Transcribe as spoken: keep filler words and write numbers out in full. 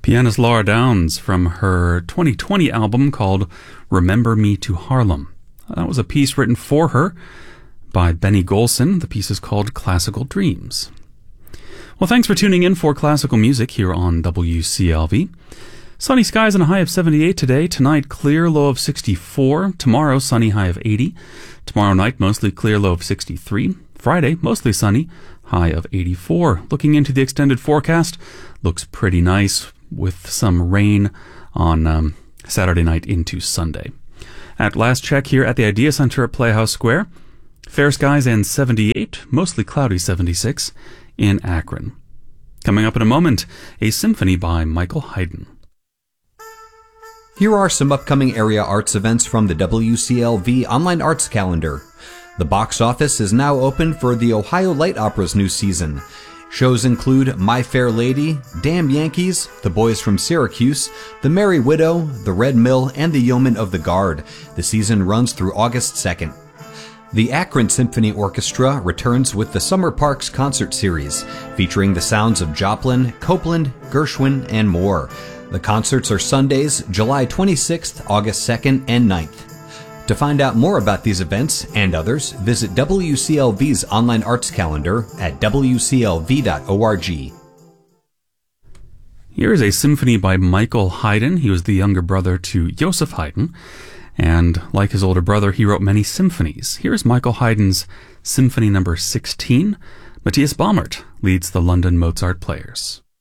Pianist Laura Downs from her twenty twenty album called Remember Me to Harlem. That was a piece written for her by Benny Golson. The piece is called Classical Dreams. Well, thanks for tuning in for classical music here on W C L V. Sunny skies and a high of seventy-eight today. Tonight, clear, low of sixty-four. Tomorrow, sunny, high of eighty. Tomorrow night, mostly clear, low of sixty-three. Friday, mostly sunny, high of eighty-four. Looking into the extended forecast, looks pretty nice with some rain on um, Saturday night into Sunday. At last check here at the Idea Center at Playhouse Square, fair skies and seventy-eight, mostly cloudy seventy-six in Akron. Coming up in a moment, a symphony by Michael Haydn. Here are some upcoming area arts events from the W C L V online arts calendar. The box office is now open for the Ohio Light Opera's new season. Shows include My Fair Lady, Damn Yankees, The Boys from Syracuse, The Merry Widow, The Red Mill, and The Yeomen of the Guard. The season runs through August second. The Akron Symphony Orchestra returns with the Summer Parks Concert Series, featuring the sounds of Joplin, Copeland, Gershwin, and more. The concerts are Sundays, July twenty-sixth, August second, and ninth. To find out more about these events and others, visit W C L V's online arts calendar at w c l v dot org. Here is a symphony by Michael Haydn. He was the younger brother to Joseph Haydn, and like his older brother, he wrote many symphonies. Here is Michael Haydn's Symphony number sixteen. Matthias Baumert leads the London Mozart Players.